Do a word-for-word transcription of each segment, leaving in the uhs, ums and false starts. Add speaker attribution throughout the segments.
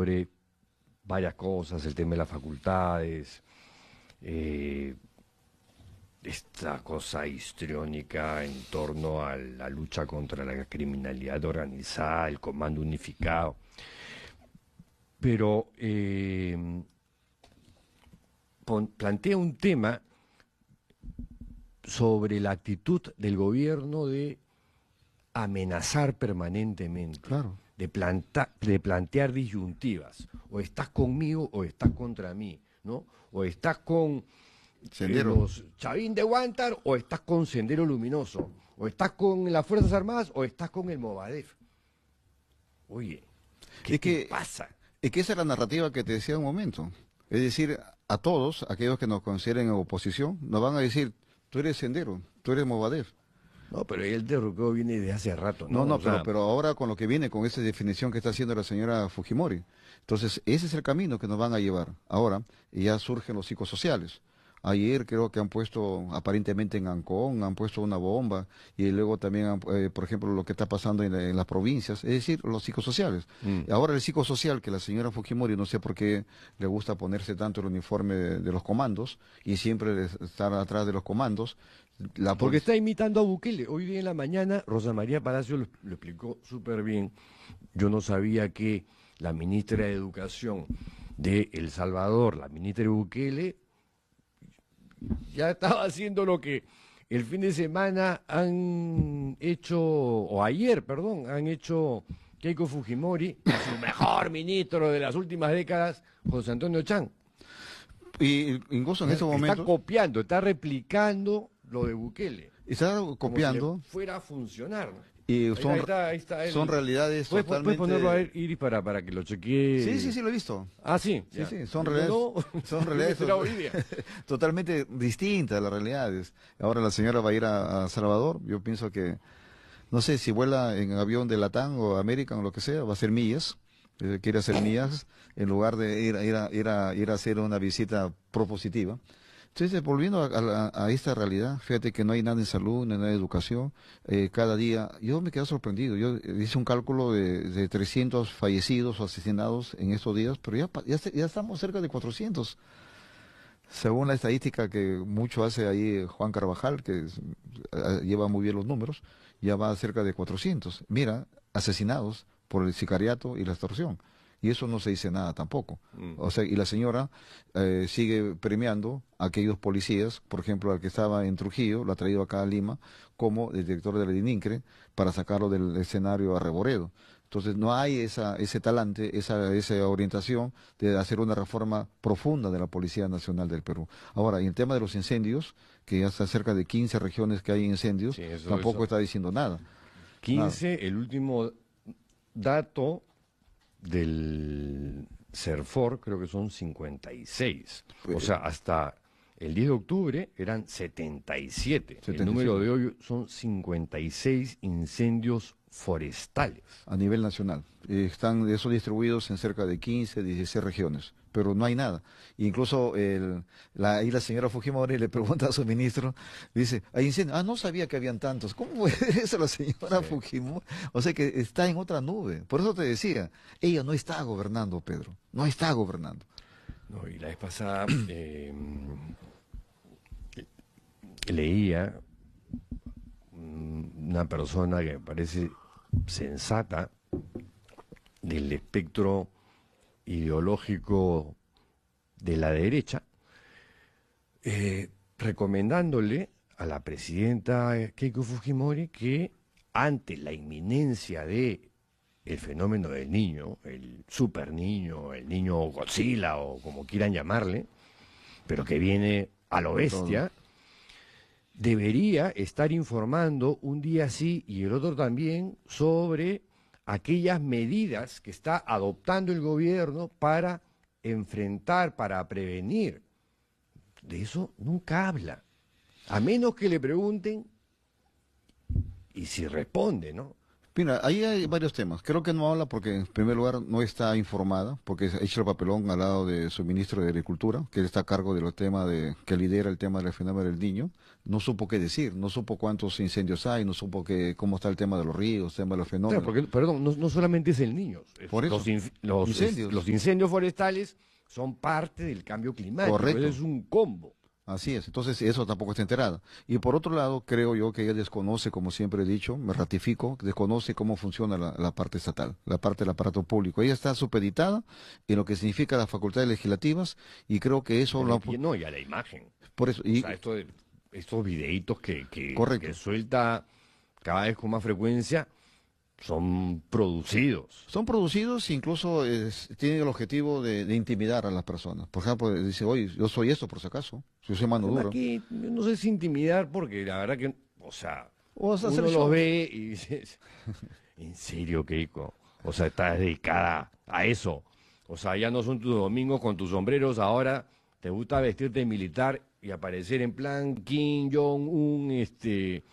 Speaker 1: sobre varias cosas, el tema de las facultades, eh, esta cosa histriónica en torno a la lucha contra la criminalidad organizada, el comando unificado. Pero eh, pon, plantea un tema sobre la actitud del gobierno de amenazar permanentemente,
Speaker 2: Claro.
Speaker 1: de, planta, de plantear disyuntivas, o estás conmigo o estás contra mí, ¿no? O estás con eh, los Chavín de Huántar o estás con Sendero Luminoso, o estás con las Fuerzas Armadas o estás con el Movadef. Oye, ¿qué
Speaker 2: es
Speaker 1: te
Speaker 2: que,
Speaker 1: pasa?
Speaker 2: Es que esa es la narrativa que te decía un momento. Es decir, a todos, aquellos que nos consideren oposición, nos van a decir, tú eres Sendero, tú eres Movadef.
Speaker 1: No, pero el derrotero viene de hace rato, ¿no?
Speaker 2: No, no,
Speaker 1: O
Speaker 2: pero,
Speaker 1: sea,
Speaker 2: pero ahora con lo que viene, con esa definición que está haciendo la señora Fujimori. Entonces, ese es el camino que nos van a llevar. Ahora, ya surgen los psicosociales. Ayer creo que han puesto, aparentemente en Ancón, han puesto una bomba, y luego también, han, eh, por ejemplo, lo que está pasando en, en las provincias, es decir, los psicosociales.
Speaker 1: Mm.
Speaker 2: Ahora el psicosocial, que la señora Fujimori, no sé por qué le gusta ponerse tanto el uniforme de, de los comandos, y siempre estar atrás de los comandos. La
Speaker 1: Porque
Speaker 2: polic-
Speaker 1: está imitando a Bukele. Hoy día en la mañana, Rosa María Palacio lo, lo explicó súper bien. Yo no sabía que la ministra de Educación de El Salvador, la ministra de Bukele, ya estaba haciendo lo que el fin de semana han hecho, o ayer, perdón, han hecho Keiko Fujimori y su mejor ministro de las últimas décadas, José Antonio Chang.
Speaker 2: y incluso en estos
Speaker 1: Está
Speaker 2: momentos,
Speaker 1: copiando, está replicando lo de Bukele.
Speaker 2: está
Speaker 1: Como
Speaker 2: copiando.
Speaker 1: si le fuera a funcionar, ¿no?
Speaker 2: Y
Speaker 1: Ahí
Speaker 2: son,
Speaker 1: está, ahí está, ahí está
Speaker 2: son
Speaker 1: el-
Speaker 2: realidades
Speaker 1: ¿Puedes,
Speaker 2: totalmente...
Speaker 1: puedes ponerlo a ver, Iris, para, para que lo chequee?
Speaker 2: Sí, sí, sí, lo he visto.
Speaker 1: Ah, sí.
Speaker 2: Sí,
Speaker 1: ya.
Speaker 2: sí, son
Speaker 1: Yo
Speaker 2: realidades,
Speaker 1: no,
Speaker 2: son
Speaker 1: yo me
Speaker 2: realidades
Speaker 1: enteraba hoy día.
Speaker 2: totalmente distintas a las realidades. Ahora la señora va a ir a, a Salvador, yo pienso que, no sé, si vuela en avión de Latam o American o lo que sea, va a hacer millas, eh, quiere hacer millas, en lugar de ir, a- ir, a, ir, a, ir a hacer una visita propositiva. Entonces, volviendo a, a- a esta realidad, fíjate que no hay nada en salud, no hay nada en educación. Eh, cada día, yo me quedo sorprendido. Yo hice un cálculo de, de trescientos fallecidos o asesinados en estos días, pero ya, pa- ya, se- ya estamos cerca de cuatrocientos. Según la estadística que mucho hace ahí Juan Carvajal, que es- eh, lleva muy bien los números, ya va a cerca de cuatrocientos. Mira, asesinados por el sicariato y la extorsión. Y eso no se dice nada tampoco.
Speaker 1: Mm.
Speaker 2: O sea, y la señora eh, sigue premiando a aquellos policías, por ejemplo, al que estaba en Trujillo, lo ha traído acá a Lima, como el director de la DININCRE, para sacarlo del escenario a Reboredo. Entonces, no hay esa, ese talante, esa, esa orientación de hacer una reforma profunda de la Policía Nacional del Perú. Ahora, y el tema de los incendios, que ya está cerca de quince regiones que hay incendios,
Speaker 1: Sí, eso-
Speaker 2: tampoco
Speaker 1: eso.
Speaker 2: está diciendo nada.
Speaker 1: quince, el último dato del CERFOR, creo que son cincuenta y seis. O sea, hasta el diez de octubre eran setenta y siete. El
Speaker 2: setenta y siete.
Speaker 1: número de hoy son cincuenta y seis incendios forestales.
Speaker 2: A nivel nacional. Eh, están esos distribuidos en cerca de quince, dieciséis regiones, pero no hay nada. Incluso el, la, ahí la señora Fujimori le pregunta a su ministro, dice, ¿hay incendios? Ah, no sabía que habían tantos. ¿Cómo puede eso la señora
Speaker 1: Sí.
Speaker 2: Fujimori? O sea que está en otra nube. Por eso te decía, ella no está gobernando, Pedro. No está gobernando.
Speaker 1: No, y la vez pasada eh, leía mm, una persona que me parece sensata del espectro ideológico de la derecha, eh, recomendándole a la presidenta Keiko Fujimori que ante la inminencia de el fenómeno del niño, el super niño, el niño Godzilla o como quieran llamarle, pero que viene a lo bestia, debería estar informando un día sí y el otro también sobre aquellas medidas que está adoptando el gobierno para enfrentar, para prevenir. De eso nunca habla, a menos que le pregunten y si responde, ¿no?
Speaker 2: Mira, ahí hay varios temas. Creo que no habla porque, en primer lugar, no está informada, porque ha hecho el papelón al lado de su ministro de Agricultura, que está a cargo de los temas de, que lidera el tema del fenómeno del niño. No supo qué decir, no supo cuántos incendios hay, no supo que, cómo está el tema de los ríos, el tema de los
Speaker 1: Claro,
Speaker 2: fenómenos.
Speaker 1: porque, perdón, no, no solamente es el niño. es-
Speaker 2: Por eso,
Speaker 1: los, inf- los, es-
Speaker 2: incendios.
Speaker 1: los incendios forestales son parte del cambio climático.
Speaker 2: Correcto.
Speaker 1: Es un combo.
Speaker 2: Así es, entonces eso tampoco está enterada. Y por otro lado, creo yo que ella desconoce, como siempre he dicho, me ratifico, desconoce cómo funciona la, la parte estatal, la parte del aparato público. Ella está supeditada en lo que significa las facultades legislativas y creo que eso... lo-
Speaker 1: Y, no, y a la imagen.
Speaker 2: por eso,
Speaker 1: O
Speaker 2: y,
Speaker 1: sea, esto de- estos videitos que, que,
Speaker 2: Correcto.
Speaker 1: que suelta cada vez con más frecuencia son producidos.
Speaker 2: son producidos, incluso es- tienen el objetivo de, de intimidar a las personas. Por ejemplo, dice, oye, yo soy esto por si acaso, yo soy mano dura.
Speaker 1: Aquí, yo no sé si intimidar porque la verdad que, o sea,
Speaker 2: O sea, hacer
Speaker 1: uno
Speaker 2: show.
Speaker 1: los ve y dices, en serio, Keiko, o sea, estás dedicada a eso. O sea, ya no son tus domingos con tus sombreros, ahora te gusta vestirte de militar y aparecer en plan Kim Jong-un, este,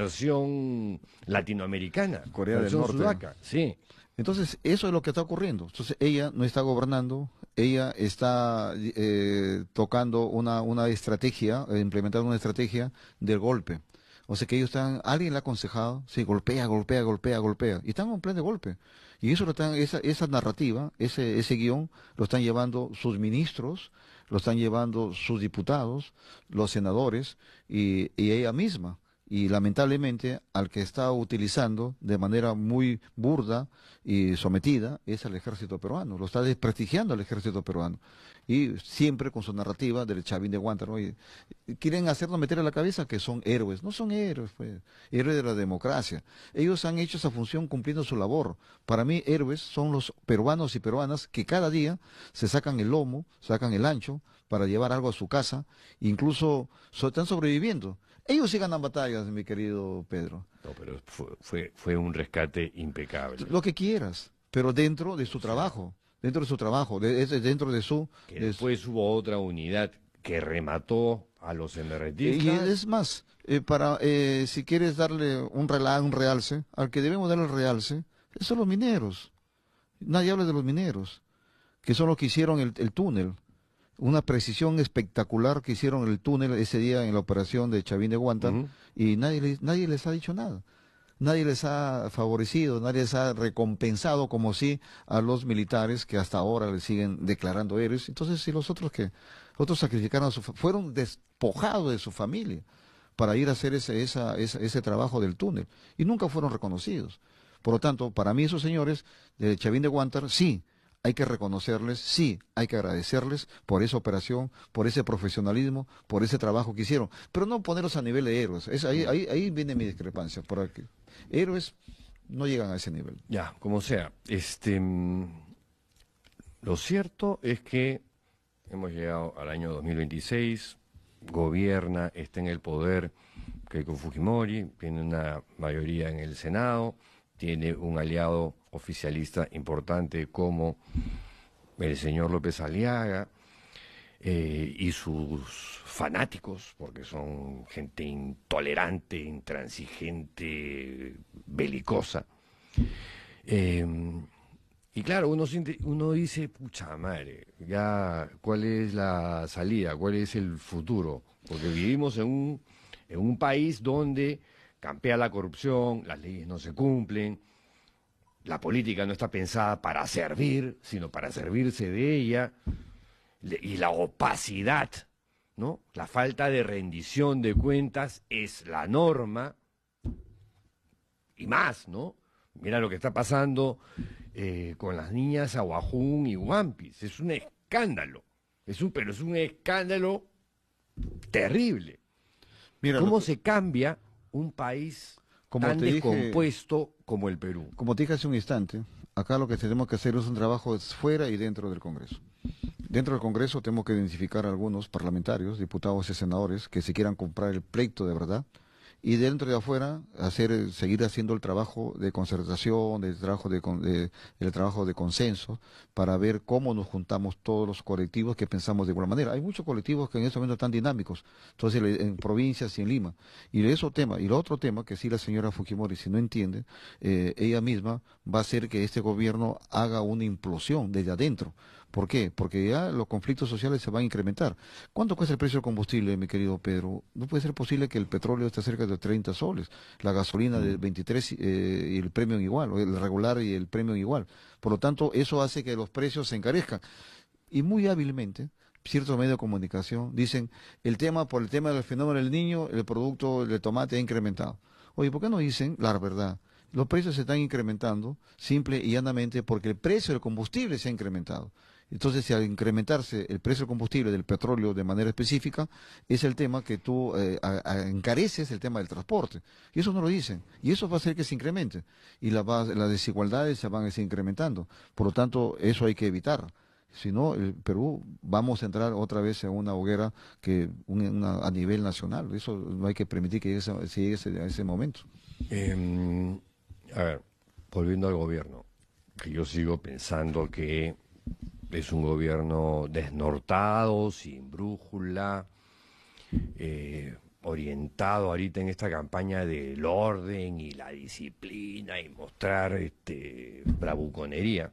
Speaker 1: versión latinoamericana.
Speaker 2: Corea del
Speaker 1: versión
Speaker 2: Norte.
Speaker 1: sudaca, sí.
Speaker 2: Entonces, eso es lo que está ocurriendo. Entonces, ella no está gobernando, ella está eh, tocando una, una estrategia, eh, implementando una estrategia del golpe. O sea que ellos están, alguien le ha aconsejado, sí, golpea, golpea, golpea, golpea. Y están en plan de golpe. Y eso lo están, esa, esa narrativa, ese, ese guión, lo están llevando sus ministros, lo están llevando sus diputados, los senadores y, y ella misma. Y lamentablemente al que está utilizando de manera muy burda y sometida es al ejército peruano, lo está desprestigiando al ejército peruano. Y siempre con su narrativa del Chavín de Guántaro, y, y quieren hacernos meter a la cabeza que son héroes. No son héroes, pues, héroes de la democracia. Ellos han hecho esa función cumpliendo su labor. Para mí, héroes son los peruanos y peruanas que cada día se sacan el lomo, sacan el ancho para llevar algo a su casa, incluso so- están sobreviviendo. Ellos sí ganan batallas, mi querido Pedro.
Speaker 1: No, pero fue, fue, fue un rescate impecable.
Speaker 2: Lo que quieras, pero dentro de su trabajo, dentro de su trabajo, de- es- dentro de su...
Speaker 1: Que
Speaker 2: de su-
Speaker 1: después hubo otra unidad que remató a los
Speaker 2: y
Speaker 1: emergentistas.
Speaker 2: es más, eh, para eh, si quieres darle un, rela- un realce, al que debemos darle el realce, son los mineros. Nadie habla de los mineros, que son los que hicieron el, el túnel. Una precisión espectacular que hicieron el túnel ese día en la operación de Chavín de Guántaro,
Speaker 1: Ujú.
Speaker 2: y nadie, les- nadie les ha dicho nada. Nadie les ha favorecido, nadie les ha recompensado como sí a los militares que hasta ahora les siguen declarando héroes. Entonces, si los otros que otros sacrificaron a su fa- fueron despojados de su familia para ir a hacer ese, esa, esa- ese trabajo del túnel y nunca fueron reconocidos. Por lo tanto, para mí esos señores de Chavín de Guántaro, sí, hay que reconocerles, sí, hay que agradecerles por esa operación, por ese profesionalismo, por ese trabajo que hicieron, pero no ponerlos a nivel de héroes. Es ahí, ahí, ahí viene mi discrepancia. Por aquí. Héroes no llegan a ese nivel.
Speaker 1: Ya, como sea. Este, mm, lo cierto es que hemos llegado al año dos mil veintiséis, gobierna, está en el poder Keiko Fujimori, tiene una mayoría en el Senado, tiene un aliado oficialista importante como el señor López Aliaga, eh, y sus fanáticos, porque son gente intolerante, intransigente, belicosa. Eh, y claro, uno, siente, uno dice, pucha madre, ya, ¿cuál es la salida? ¿Cuál es el futuro? Porque vivimos en un, en un país donde campea la corrupción, las leyes no se cumplen, la política no está pensada para servir, sino para servirse de ella, le- y la opacidad, ¿no? La falta de rendición de cuentas es la norma, y más, ¿no? Mira lo que está pasando eh, con las niñas Aguajún y Huampis, es un escándalo, es un, pero es un escándalo terrible.
Speaker 2: Mira,
Speaker 1: ¿Cómo
Speaker 2: lo-
Speaker 1: se cambia un país
Speaker 2: Como
Speaker 1: tan
Speaker 2: te dije-
Speaker 1: descompuesto como el Perú?
Speaker 2: como te dije hace un instante, acá lo que tenemos que hacer es un trabajo fuera y dentro del Congreso. Dentro del Congreso tenemos que identificar a algunos parlamentarios, diputados y senadores que se quieran comprar el pleito de verdad y dentro y afuera hacer, eh, seguir haciendo el trabajo de concertación, el trabajo de, con- de- el trabajo de consenso, para ver cómo nos juntamos todos los colectivos que pensamos de igual manera. Hay muchos colectivos que en este momento están dinámicos, entonces le- en provincias y en Lima. Y eso tema, y el otro tema que sí la señora Fujimori, si no entiende, eh, ella misma va a hacer que este gobierno haga una implosión desde adentro. ¿Por qué? Porque ya los conflictos sociales se van a incrementar. ¿Cuánto cuesta el precio del combustible, mi querido Pedro? No puede ser posible que el petróleo esté cerca de treinta soles, la gasolina de
Speaker 1: Mm.
Speaker 2: veintitrés, eh, y el premium igual, o el regular y el premium igual. Por lo tanto, eso hace que los precios se encarezcan. Y muy hábilmente, ciertos medios de comunicación dicen, el tema, por el tema del fenómeno del niño, el producto de tomate ha incrementado. Oye, ¿por qué no dicen la verdad? Los precios se están incrementando simple y llanamente porque el precio del combustible se ha incrementado. Entonces, si al incrementarse el precio del combustible, del petróleo de manera específica, es el tema que tú eh, a- a- encareces el tema del transporte. Y eso no lo dicen. Y eso va a hacer que se incremente. Y la va- las desigualdades se van a seguir incrementando. Por lo tanto, eso hay que evitar. Si no, el Perú vamos a entrar otra vez en una hoguera que un- una- a nivel nacional. Eso no hay que permitir que llegue, ese- se llegue ese- a ese momento.
Speaker 1: Em, a ver, volviendo al gobierno, que yo sigo pensando que es un gobierno desnortado, sin brújula, eh, orientado ahorita en esta campaña del orden y la disciplina y mostrar este, bravuconería.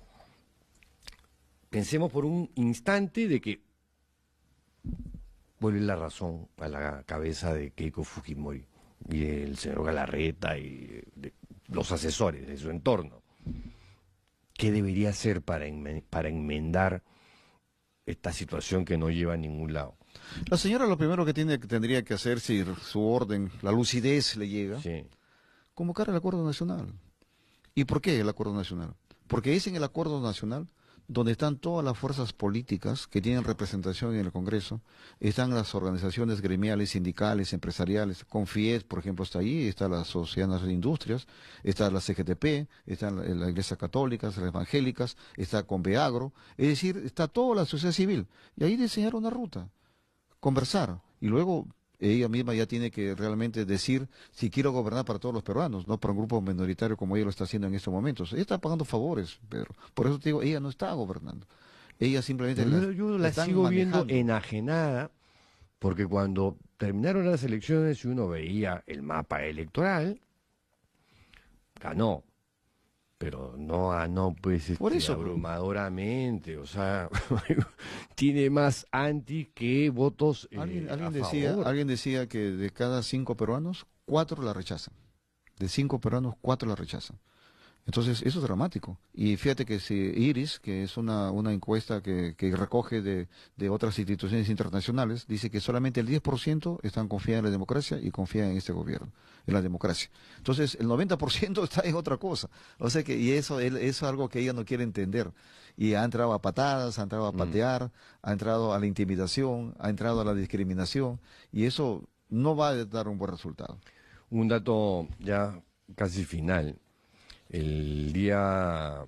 Speaker 1: Pensemos por un instante de que vuelve la razón a la cabeza de Keiko Fujimori y el señor Galarreta y de los asesores de su entorno. ¿Qué debería hacer para, enme- para enmendar esta situación que no lleva a ningún lado?
Speaker 2: La señora lo primero que tiene, que tendría que hacer, si su orden, la lucidez le llega,
Speaker 1: Sí.
Speaker 2: convocar el acuerdo nacional. ¿Y por qué el acuerdo nacional? Porque es en el acuerdo nacional donde están todas las fuerzas políticas que tienen representación en el Congreso, están las organizaciones gremiales, sindicales, empresariales, Confies, por ejemplo, está ahí, está la Sociedad Nacional de Industrias, está la C G T P, está la, la Iglesia Católica, las evangélicas, está Conveagro, es decir, está toda la sociedad civil, y ahí diseñar una ruta, conversar, y luego ella misma ya tiene que realmente decir si quiero gobernar para todos los peruanos, no para un grupo minoritario como ella lo está haciendo en estos momentos. Ella está pagando favores, Pedro. Por eso te digo, ella no está gobernando. Ella simplemente
Speaker 1: Pero
Speaker 2: la,
Speaker 1: yo, yo
Speaker 2: la
Speaker 1: la
Speaker 2: están
Speaker 1: sigo viendo
Speaker 2: manejando.
Speaker 1: enajenada porque cuando terminaron las elecciones y uno veía el mapa electoral, ganó. Pero no ganó, pues,
Speaker 2: Por
Speaker 1: este,
Speaker 2: eso, pues,
Speaker 1: abrumadoramente. O sea, tiene más anti que votos
Speaker 2: alguien,
Speaker 1: eh, a
Speaker 2: alguien decía,
Speaker 1: favor.
Speaker 2: alguien decía que de cada cinco peruanos, cuatro la rechazan. De cinco peruanos, cuatro la rechazan. Entonces, eso es dramático. Y fíjate que si Iris, que es una, una encuesta que, que recoge de, de otras instituciones internacionales, dice que solamente el diez por ciento están confiados en la democracia y confían en este gobierno, en la democracia. Entonces, el noventa por ciento está en otra cosa. O sea que, y eso, él- eso es algo que ella no quiere entender. Y ha entrado a patadas, ha entrado a
Speaker 1: Mm.
Speaker 2: patear, ha entrado a la intimidación, ha entrado a la discriminación, y eso no va a dar un buen resultado.
Speaker 1: Un dato ya casi final. El día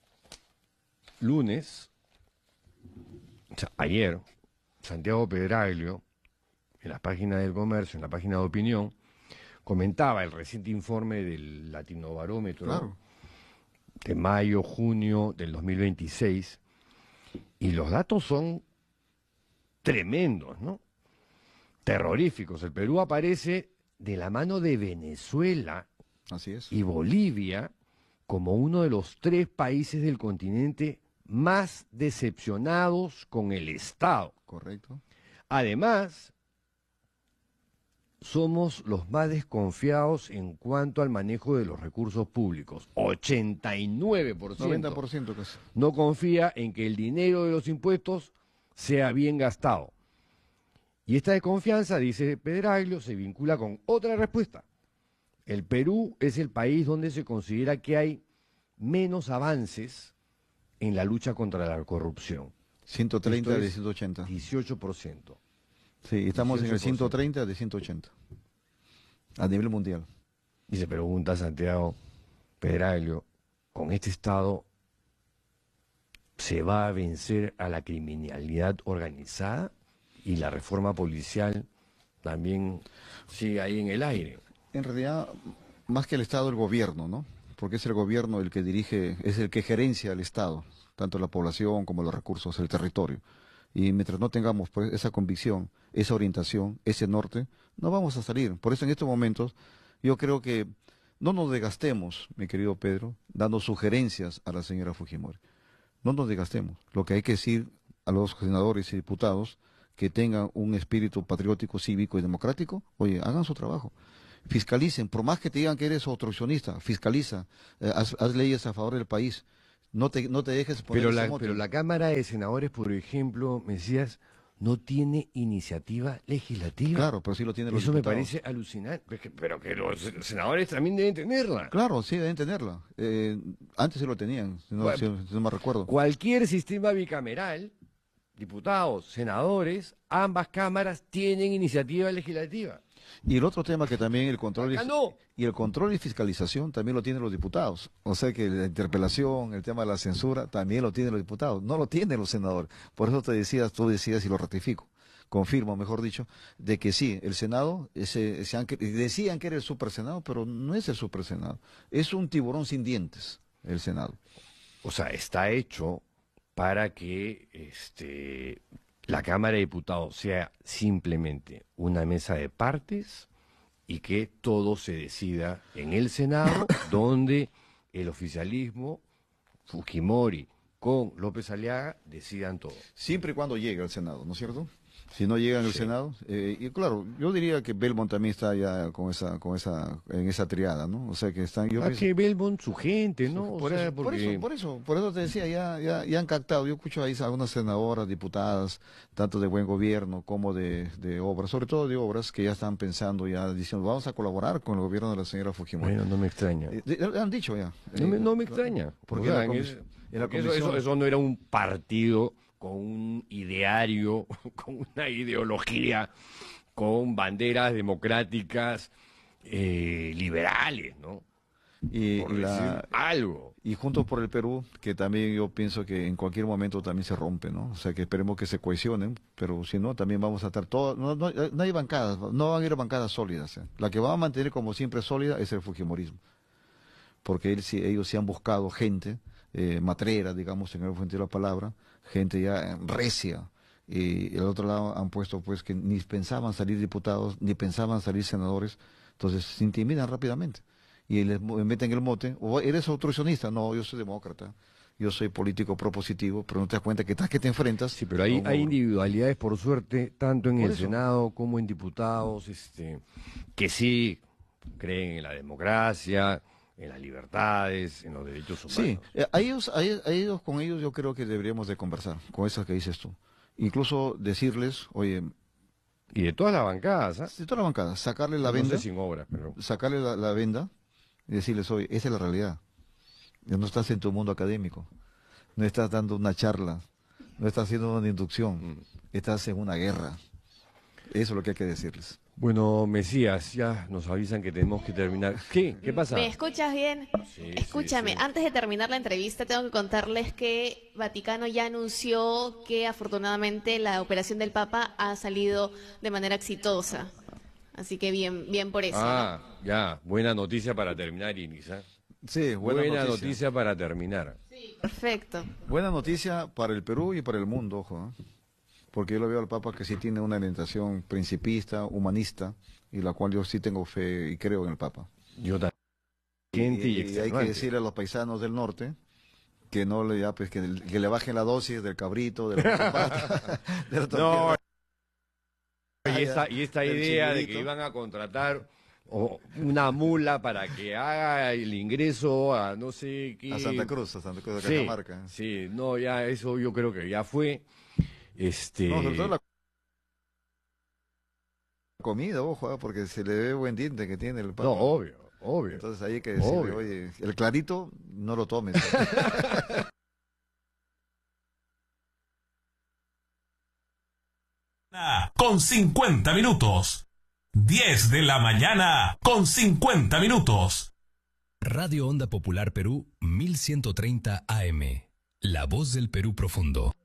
Speaker 1: lunes, o sea, ayer, Santiago Pedraglio, en la página del comercio, en la página de opinión, comentaba el reciente informe del Latinobarómetro
Speaker 2: Claro.
Speaker 1: de mayo, junio del dos mil veintiséis, y los datos son tremendos, ¿no? Terroríficos. El Perú aparece de la mano de Venezuela
Speaker 2: Así es.
Speaker 1: y Bolivia como uno de los tres países del continente más decepcionados con el Estado.
Speaker 2: Correcto.
Speaker 1: Además, somos los más desconfiados en cuanto al manejo de los recursos públicos. ochenta y nueve por ciento
Speaker 2: noventa por ciento casi.
Speaker 1: no confía en que el dinero de los impuestos sea bien gastado. Y esta desconfianza, dice Pedraglio, se vincula con otra respuesta. El Perú es el país donde se considera que hay menos avances en la lucha contra la corrupción.
Speaker 2: ciento treinta
Speaker 1: Esto
Speaker 2: de
Speaker 1: es
Speaker 2: ciento ochenta.
Speaker 1: dieciocho por ciento.
Speaker 2: Sí, estamos en el
Speaker 1: dieciocho por ciento.
Speaker 2: ciento treinta de ciento ochenta. A nivel mundial.
Speaker 1: Y se pregunta Santiago Pedraglio, ¿con este Estado se va a vencer a la criminalidad organizada y la reforma policial también sigue ahí en el aire.
Speaker 2: En realidad, más que el Estado, el gobierno, ¿no? Porque es el gobierno el que dirige, es el que gerencia el Estado, tanto la población como los recursos, el territorio. Y mientras no tengamos pues, esa convicción, esa orientación, ese norte, no vamos a salir. Por eso en estos momentos yo creo que no nos desgastemos, mi querido Pedro, dando sugerencias a la señora Fujimori. No nos desgastemos. Lo que hay que decir a los senadores y diputados que tengan un espíritu patriótico, cívico y democrático, oye, hagan su trabajo. Fiscalicen, por más que te digan que eres obstruccionista, fiscaliza, eh, haz, haz leyes a favor del país, no te, no te dejes poner
Speaker 1: Pero
Speaker 2: ese
Speaker 1: la,
Speaker 2: mote.
Speaker 1: pero la Cámara de Senadores, por ejemplo, me decías, no tiene iniciativa legislativa.
Speaker 2: Claro, pero sí lo tienen los
Speaker 1: Eso
Speaker 2: diputados.
Speaker 1: me parece alucinante, pero que, pero que los senadores también deben tenerla.
Speaker 2: Claro, sí, deben tenerla. Eh, antes sí lo tenían, si no,
Speaker 1: Bueno,
Speaker 2: si- si no me recuerdo.
Speaker 1: Cualquier sistema bicameral, diputados, senadores, ambas cámaras tienen iniciativa legislativa.
Speaker 2: Y el otro tema que también el control y,
Speaker 1: Acá no.
Speaker 2: y el control y fiscalización también lo tienen los diputados. O sea que la interpelación, el tema de la censura, también lo tienen los diputados. No lo tienen los senadores. Por eso te decías, tú decías y lo ratifico. Confirmo, mejor dicho, de que sí, el Senado, ese, se han, decían que era el Super Senado, pero no es el Super Senado. Es un tiburón sin dientes, el Senado.
Speaker 1: O sea, está hecho para que este, la Cámara de Diputados sea simplemente una mesa de partes y que todo se decida en el Senado, donde el oficialismo, Fujimori con López Aliaga, decidan todo.
Speaker 2: Siempre y cuando llegue al Senado, ¿no es cierto? Si no llega en el
Speaker 1: Sí.
Speaker 2: Senado, eh, y claro, yo diría que Belmont también está ya con esa, con esa, en esa triada, ¿no? O sea que están, yo
Speaker 1: Ah,
Speaker 2: pienso-
Speaker 1: que Belmont, su gente, ¿no? O
Speaker 2: por,
Speaker 1: sea,
Speaker 2: eso, por
Speaker 1: porque-
Speaker 2: eso, por eso, por eso te decía, ya, ya, ya han captado. Yo escucho ahí algunas senadoras, diputadas, tanto de buen gobierno como de, de obras, sobre todo de obras, que ya están pensando, ya diciendo, vamos a colaborar con el gobierno de la señora Fujimori.
Speaker 1: Bueno, no me extraña.
Speaker 2: Eh, de- han dicho ya.
Speaker 1: No me,
Speaker 2: Eh,
Speaker 1: no me extraña.
Speaker 2: Porque
Speaker 1: O sea,
Speaker 2: la
Speaker 1: en
Speaker 2: comis-
Speaker 1: ese-
Speaker 2: en la
Speaker 1: porque eso,
Speaker 2: comisión-
Speaker 1: eso- eso no era un partido con un ideario, con una ideología, con banderas democráticas eh, liberales, ¿no?
Speaker 2: y,
Speaker 1: Por
Speaker 2: y la,
Speaker 1: decir algo.
Speaker 2: Y Juntos por el Perú, que también yo pienso que en cualquier momento también se rompe, ¿no? O sea, que esperemos que se cohesionen, pero si no, también vamos a estar todos, no, no, no hay bancadas, no van a ir bancadas sólidas. ¿eh? La que va a mantener como siempre sólida es el fujimorismo, porque él, sí- ellos sí han buscado gente, eh, matrera, digamos, en el buen sentido de la palabra, gente ya eh, recia, y el otro lado han puesto pues que ni pensaban salir diputados, ni pensaban salir senadores, entonces se intimidan rápidamente y les mo- meten el mote, o eres obstruccionista, no, yo soy demócrata, yo soy político propositivo, pero no te das cuenta que estás que te enfrentas.
Speaker 1: Sí, pero hay,
Speaker 2: a un
Speaker 1: hay
Speaker 2: ogro.
Speaker 1: individualidades, por suerte, tanto en
Speaker 2: Por
Speaker 1: el
Speaker 2: eso.
Speaker 1: Senado como en diputados, este, que sí creen en la democracia, en las libertades, en los derechos humanos.
Speaker 2: Sí, eh, a ellos, a ellos, a ellos, con ellos yo creo que deberíamos de conversar, con esas que dices tú. Incluso decirles, oye,
Speaker 1: Y de todas las bancadas, ¿ah?
Speaker 2: de toda la bancada, sacarle la
Speaker 1: No
Speaker 2: venda,
Speaker 1: sé sin obras, pero...
Speaker 2: sacarle la, la venda y decirles, oye, esa es la realidad. Ya no estás en tu mundo académico, no estás dando una charla, no estás haciendo una inducción,
Speaker 1: Mm.
Speaker 2: estás en una guerra. Eso es lo que hay que decirles.
Speaker 1: Bueno, Mesías, ya nos avisan que tenemos que terminar. ¿Qué? ¿Qué pasa?
Speaker 3: ¿Me escuchas bien?
Speaker 1: Sí, sí,
Speaker 3: Escúchame,
Speaker 1: sí.
Speaker 3: antes de terminar la entrevista tengo que contarles que Vaticano ya anunció que afortunadamente la operación del Papa ha salido de manera exitosa. Así que bien, bien por eso.
Speaker 1: Ah, ya, buena noticia para terminar, Inisa.
Speaker 2: Sí,
Speaker 1: Buena,
Speaker 2: buena,
Speaker 1: noticia.
Speaker 2: noticia.
Speaker 1: para terminar.
Speaker 3: ¿no? Perfecto.
Speaker 2: Buena noticia para el Perú y para el mundo, ojo, ¿eh? Porque yo lo veo al Papa que sí tiene una orientación principista, humanista, y la cual yo sí tengo fe y creo en el Papa.
Speaker 1: Yo también.
Speaker 2: Y,
Speaker 1: Gente y,
Speaker 2: y hay que
Speaker 1: extenuante.
Speaker 2: decirle a los paisanos del norte que no le ya, pues, que, que le bajen la dosis del cabrito, de la zapata, de la
Speaker 1: No,
Speaker 2: tortilla.
Speaker 1: y esta, y esta
Speaker 2: del
Speaker 1: idea de que
Speaker 2: chiludito.
Speaker 1: iban a contratar o una mula para que haga el ingreso a no sé qué.
Speaker 2: A Santa Cruz, a Santa Cruz de
Speaker 1: Sí,
Speaker 2: Cajamarca.
Speaker 1: sí, no, ya eso yo creo que ya fue. Este,
Speaker 2: No, sobre todo la comida, ojo, ¿eh? Porque se le ve buen diente que tiene el Papa.
Speaker 1: no, obvio, obvio.
Speaker 2: Entonces ahí hay que decirle,
Speaker 1: Obvio.
Speaker 2: oye, el clarito no lo tomes.
Speaker 4: Con cincuenta minutos. diez de la mañana con cincuenta minutos.
Speaker 5: Radio Onda Popular Perú mil ciento treinta A M. La voz del Perú profundo.